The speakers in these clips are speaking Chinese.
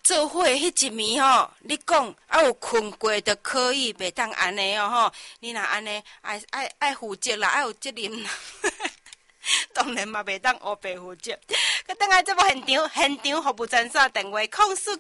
做伙迄一暝吼，你讲啊有困过就可以，袂当安尼哦吼。你若安尼爱负责啦，爱有责任啦。当然嘛，袂当黑白负责。佮等下节目现场服务专线电话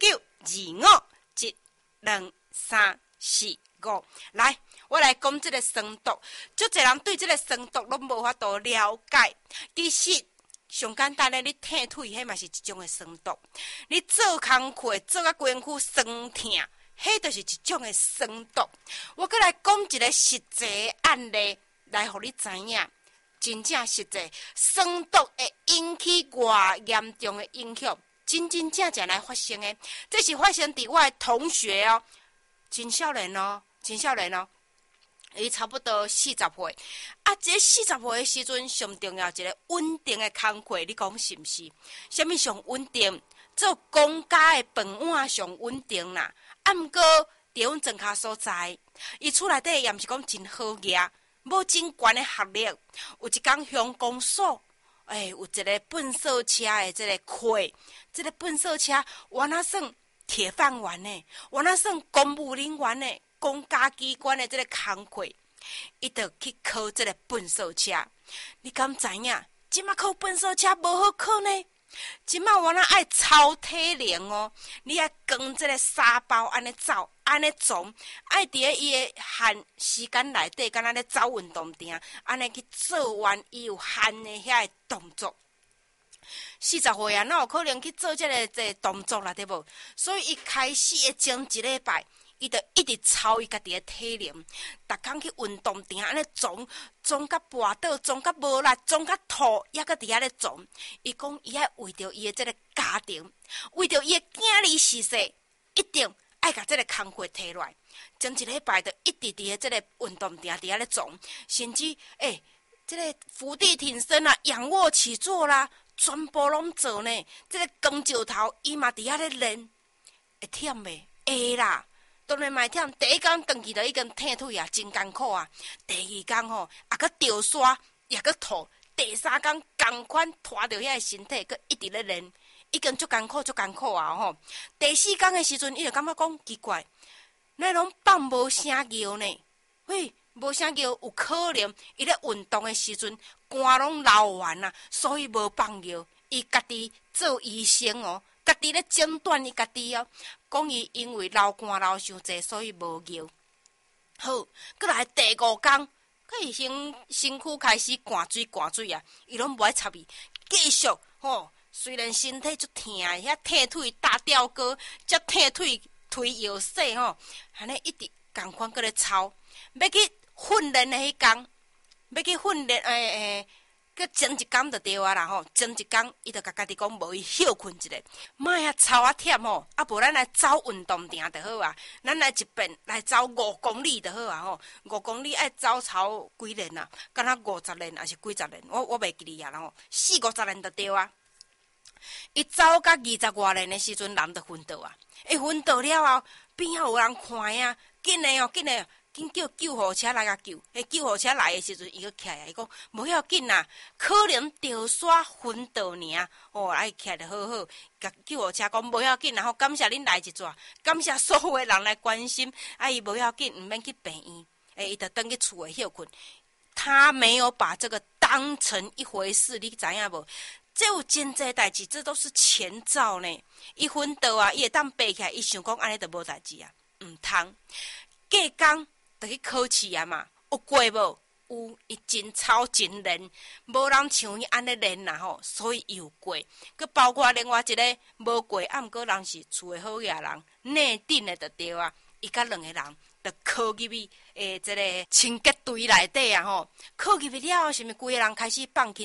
049251235。来，我来讲这个生毒，足侪人对这个生毒拢无法度了解。其实上简单的，你退腿，迄嘛是一种的生毒。你做工课做到规身躯酸痛，迄就是一种的生毒。我佮来讲一个实际案例，来互你知影。真正实际，酸毒会引起偌严重的影响，真正来发生的。这是发生伫我的同学哦，真少年哦，伊差不多40岁。啊，这40岁的时阵，上重要一个稳定的工课，你讲是毋是？什么上稳定？做公家的饭碗上稳定啦。啊，毋过伫阮庄卡所在，伊厝内底也毋是讲真好业。无真悬的学历，有一工乡公所，有一个粪扫车的这个课，这个粪扫车原来算铁饭碗呢，原来算公务人员的公家机关的这个工课，伊就去考这个粪扫车。你敢知影？即马考粪扫车无好考呢？即马原来爱超体能哦，你爱扛这个沙包安尼走，安尼撞，爱伫咧伊的限时间内底，敢若咧走运动场，安尼去做完伊有限的遐个动作。40岁啊，哪有可能去做这个动作啦？对无？所以伊开始的前一礼拜，伊就一直操伊家己的体能，逐工去运动场安尼撞甲跋倒，撞甲无力，撞甲吐，抑搁伫遐咧撞。伊讲伊爱为着伊的这个家庭，为着伊的囝儿逝世，一定爱甲这个工课摕落来。前一礼拜就一直伫咧这个运动场伫遐咧撞，甚至这个伏地挺身啦、仰卧起坐啦，全部拢做呢。这个光石头伊嘛伫遐咧练，会忝袂？会啦。当然嘛忝，第一天回去就已经退腿啊，真艰苦啊。第二天吼，也搁掉沙，也搁吐。第三天同款拖着遐个身体，搁一直咧练，已经足艰苦啊吼。第四天的时阵，伊就感觉讲奇怪，咱拢放无声叫呢？喂，无声叫，有可能伊咧运动的时阵肝拢流完啊，所以无放尿。伊家己做医生哦。家己咧诊断伊家己哦，讲伊因为流汗流伤济，所以无尿。好，过来第5天，伊身躯开始寒水啊，伊拢无爱插伊，继续吼。虽然身体足疼，遐退腿大吊高，才退腿摇细吼，安尼一直共款搁咧操，要去训练的迄天，要去训练佮前一天就对啊啦吼，前一天伊就甲家己讲无伊休困一下，莫遐操啊忝吼，啊无咱来走运动场就好啊，咱来一遍来走5公里就好啊吼，5公里爱走操几练啊？敢若50练还是几十练？我袂记哩啊啦吼，40-50练就对啊。伊走到20外练的时阵，人就昏倒啊！昏倒了后，边仔有人看呀，紧嘞哦！紧叫救护车来甲救。救护车来的时阵，伊佫起来，伊讲无要紧啦，可能掉沙昏倒尔。来起来就好好，甲救护车讲无要紧，然后感谢恁来一撮，感谢所有的人来关心。伊无要紧，毋免去病院。伊就转去厝诶休困。他没有把这个当成一回事，你知影无？这有真济代志，这都是前兆呢。伊昏倒啊，伊会当爬起来，伊想讲安尼就无代志啊，毋通。隔工就去考试啊嘛，有过无？有，伊真操真练，无人像伊安尼练啦吼，所以伊有过。佮包括另外一个无过，毋过人是厝诶好嘢人，内定诶就对啊。伊甲2个人就考入去这个清洁队内底啊吼，考入去了后，是毋是规个人开始放轻